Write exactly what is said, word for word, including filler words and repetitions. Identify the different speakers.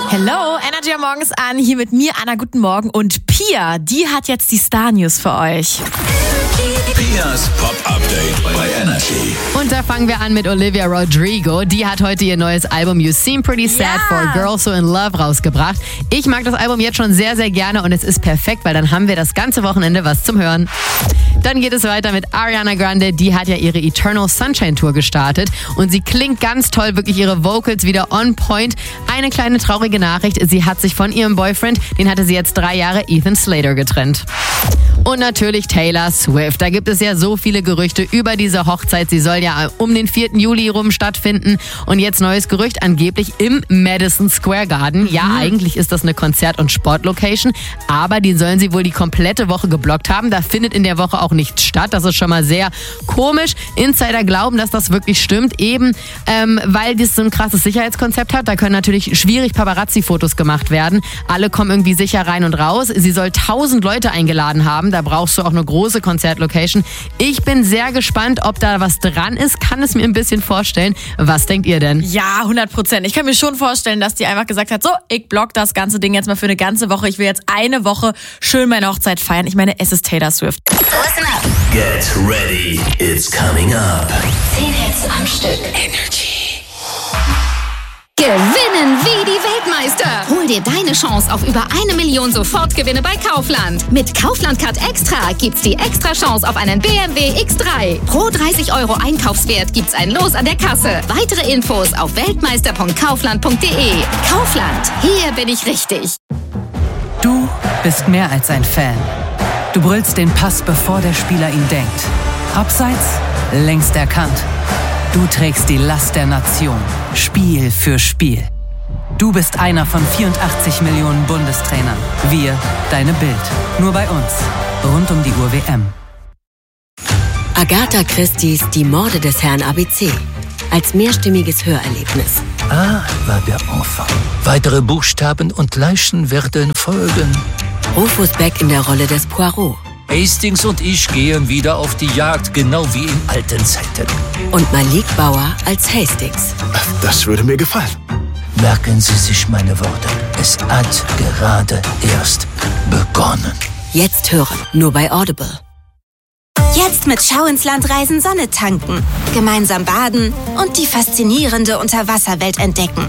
Speaker 1: Hello, Energy am Morgens an, hier mit mir, Anna, guten Morgen. Und Pia, die hat jetzt die Star-News für euch.
Speaker 2: Pias Pop-Update bei Energy.
Speaker 3: Und da fangen wir an mit Olivia Rodrigo. Die hat heute ihr neues Album You Seem Pretty Sad
Speaker 1: Ja.
Speaker 3: for a Girl So in Love rausgebracht. Ich mag das Album jetzt schon sehr, sehr gerne und es ist perfekt, weil dann haben wir das ganze Wochenende was zum Hören. Dann geht es weiter mit Ariana Grande. Die hat ja ihre Eternal Sunshine Tour gestartet und sie klingt ganz toll, wirklich ihre Vocals wieder on point. Eine kleine traurige Nachricht, sie hat sich von ihrem Boyfriend, den hatte sie jetzt drei Jahre, Ethan Slater, getrennt. Und natürlich Taylor Swift. Da gibt es ja so viele Gerüchte über diese Hochzeit. Sie soll ja um den vierten Juli rum stattfinden. Und jetzt neues Gerücht, angeblich im Madison Square Garden. Ja, mhm. eigentlich ist das eine Konzert- und Sportlocation. Aber die sollen sie wohl die komplette Woche geblockt haben. Da findet in der Woche auch nichts statt. Das ist schon mal sehr komisch. Insider glauben, dass das wirklich stimmt. Eben, ähm, weil das so ein krasses Sicherheitskonzept hat. Da können natürlich schwierig Paparazzi-Fotos gemacht werden. Alle kommen irgendwie sicher rein und raus. Sie soll tausend Leute eingeladen haben. Da brauchst du auch eine große Konzertlocation. Ich bin sehr gespannt, ob da was dran ist. Kann es mir ein bisschen vorstellen. Was denkt ihr denn?
Speaker 1: Ja, hundert Prozent. Ich kann mir schon vorstellen, dass die einfach gesagt hat, so, ich block das ganze Ding jetzt mal für eine ganze Woche. Ich will jetzt eine Woche schön meine Hochzeit feiern. Ich meine, es ist Taylor Swift.
Speaker 4: Listen up.
Speaker 2: Get ready, it's coming up.
Speaker 4: Zehn Hits am Stück.
Speaker 2: Energy.
Speaker 5: Gewinnen wie die Weltmeister. Hol dir deine Chance auf über eine Million Sofortgewinne bei Kaufland. Mit Kaufland Card Extra gibt's die extra Chance auf einen B M W X drei. Pro dreißig Euro Einkaufswert gibt's ein Los an der Kasse. Weitere Infos auf weltmeister punkt kaufland punkt de. Kaufland, hier bin ich richtig.
Speaker 6: Du bist mehr als ein Fan. Du brüllst den Pass, bevor der Spieler ihn denkt. Abseits, längst erkannt. Du trägst die Last der Nation, Spiel für Spiel. Du bist einer von vierundachtzig Millionen Bundestrainern. Wir, deine Bild. Nur bei uns. Rund um die Uhr W M.
Speaker 7: Agatha Christie's Die Morde des Herrn A B C. Als mehrstimmiges Hörerlebnis.
Speaker 8: Ah, war der Enfant. Weitere Buchstaben und Leichen werden folgen.
Speaker 7: Rufus Beck in der Rolle des Poirot.
Speaker 8: Hastings und ich gehen wieder auf die Jagd, genau wie in alten Zeiten.
Speaker 7: Und Malik Bauer als Hastings.
Speaker 9: Das würde mir gefallen.
Speaker 8: Merken Sie sich meine Worte. Es hat gerade erst begonnen.
Speaker 7: Jetzt hören, nur bei Audible.
Speaker 10: Jetzt mit Schau ins Land reisen, Sonne tanken, gemeinsam baden und die faszinierende Unterwasserwelt entdecken.